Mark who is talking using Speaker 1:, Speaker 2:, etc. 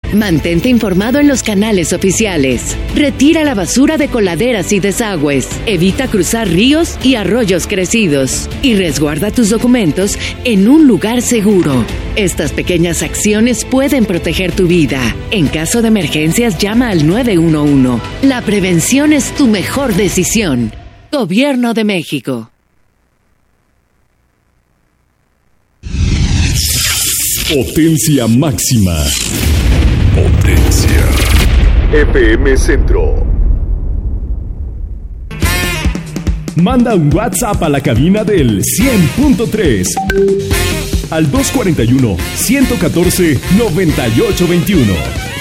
Speaker 1: Mantente informado en los canales oficiales. Retira la basura de coladeras y desagües. Evita cruzar ríos y arroyos crecidos. Y resguarda tus documentos en un lugar seguro. Estas pequeñas acciones pueden proteger tu vida. En caso de emergencias, llama al 911. La prevención es tu mejor decisión. Gobierno de México.
Speaker 2: Potencia máxima. Potencia. FM Centro. Manda un WhatsApp a la cabina del 100.3 al 241-114-9821.